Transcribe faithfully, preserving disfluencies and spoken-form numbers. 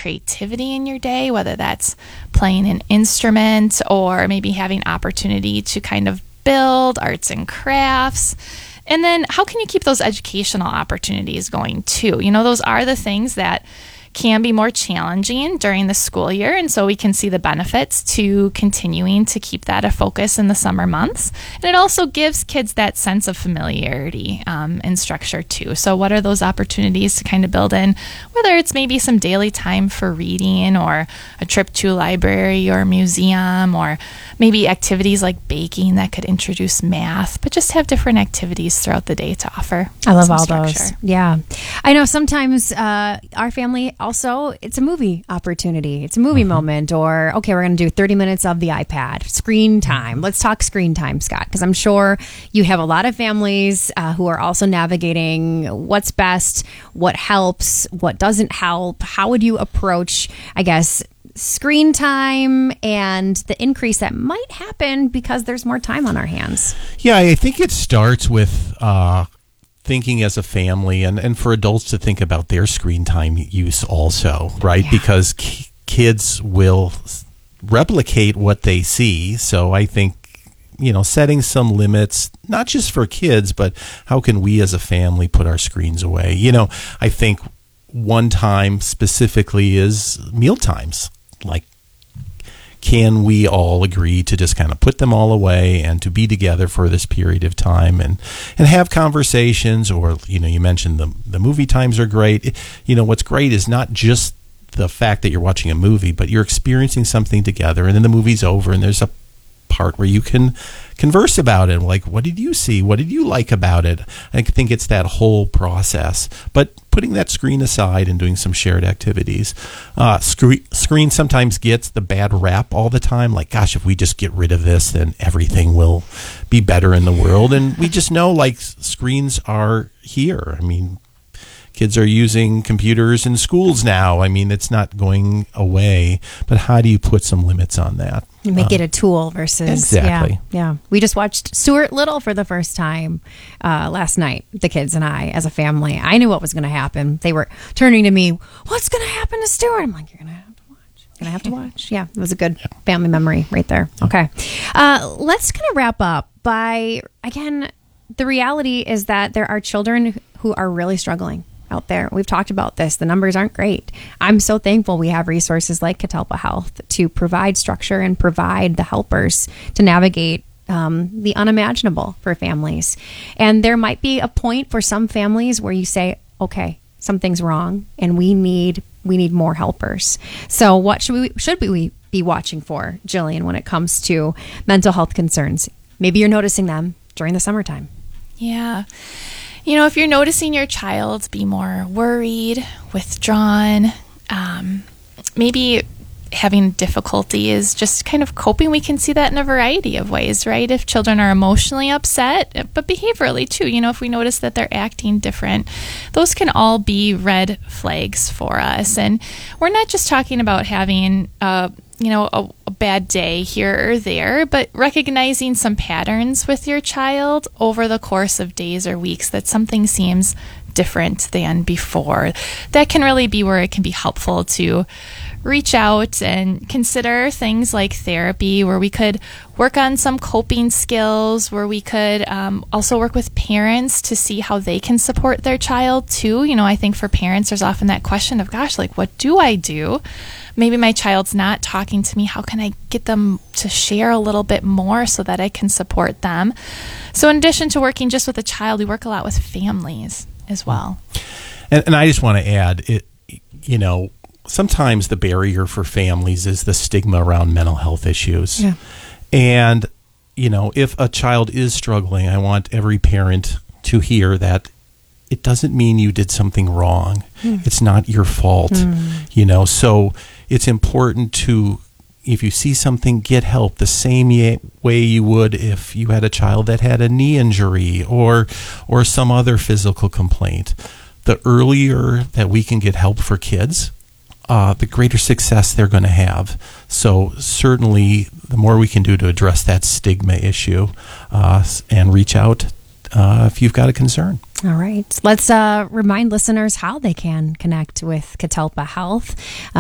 creativity in your day, whether that's playing an instrument or maybe having opportunity to kind of build arts and crafts. And then how can you keep those educational opportunities going too? You know, those are the things that can be more challenging during the school year. And so we can see the benefits to continuing to keep that a focus in the summer months. And it also gives kids that sense of familiarity um, and structure too. So what are those opportunities to kind of build in, whether it's maybe some daily time for reading or a trip to a library or a museum, or maybe activities like baking that could introduce math, but just have different activities throughout the day to offer. I love all structure. those. Yeah. I know sometimes uh, our family also, it's a movie opportunity. It's a movie mm-hmm. moment, or, okay, we're going to do thirty minutes of the iPad. Screen time. Let's talk screen time, Scott, because I'm sure you have a lot of families uh, who are also navigating what's best, what helps, what doesn't help. How would you approach, I guess, screen time and the increase that might happen because there's more time on our hands? Yeah, I think it starts with uh, thinking as a family, and, and for adults to think about their screen time use also, right? Yeah. Because k- kids will replicate what they see. So I think, you know, setting some limits, not just for kids, but how can we as a family put our screens away? You know, I think one time specifically is meal times. Like, can we all agree to just kind of put them all away and to be together for this period of time and, and have conversations? Or, you know, you mentioned the the movie times are great. You know, what's great is not just the fact that you're watching a movie, but you're experiencing something together, and then the movie's over and there's a part where you can converse about it. Like, what did you see? What did you like about it? I think it's that whole process. But putting that screen aside and doing some shared activities. Uh, screen, screen sometimes gets the bad rap all the time. Like, gosh, if we just get rid of this, then everything will be better in the world. And we just know, like, screens are here. I mean, kids are using computers in schools now. I mean, it's not going away. But how do you put some limits on that? You make um, it a tool versus exactly. Yeah, yeah. We just watched Stuart Little for the first time uh, last night. The kids and I, as a family, I knew what was going to happen. They were turning to me, "What's going to happen to Stuart?" I'm like, "You're going to have to watch. You're going to have to watch." Yeah, it was a good yeah. family memory right there. Okay, uh, let's kind of wrap up by, again, the reality is that there are children who are really struggling out there. We've talked about this. The numbers aren't great. I'm so thankful we have resources like Catalpa Health to provide structure and provide the helpers to navigate um, the unimaginable for families. And there might be a point for some families where you say, okay, something's wrong and we need we need more helpers. So what should we should we be watching for, Jillian, when it comes to mental health concerns? Maybe you're noticing them during the summertime. Yeah. You know, if you're noticing your child be more worried, withdrawn, um, maybe having difficulty is just kind of coping, we can see that in a variety of ways, right? If children are emotionally upset, but behaviorally too, you know, if we notice that they're acting different, those can all be red flags for us. And we're not just talking about having uh, you know, a, a bad day here or there, but recognizing some patterns with your child over the course of days or weeks that something seems different than before. That can really be where it can be helpful to reach out and consider things like therapy, where we could work on some coping skills, where we could um, also work with parents to see how they can support their child too. You know, I think for parents, there's often that question of, gosh, like, what do I do? Maybe my child's not talking to me. How can I get them to share a little bit more so that I can support them? So in addition to working just with a child, we work a lot with families as well. And, and I just want to add, it, you know, sometimes the barrier for families is the stigma around mental health issues. Yeah. And, you know, if a child is struggling, I want every parent to hear that it doesn't mean you did something wrong. Mm. It's not your fault, mm. you know. So it's important to, if you see something, get help the same way you would if you had a child that had a knee injury or or some other physical complaint. The earlier that we can get help for kids, uh, the greater success they're going to have. So certainly the more we can do to address that stigma issue uh, and reach out uh, if you've got a concern. All right. Let's uh, remind listeners how they can connect with Catalpa Health.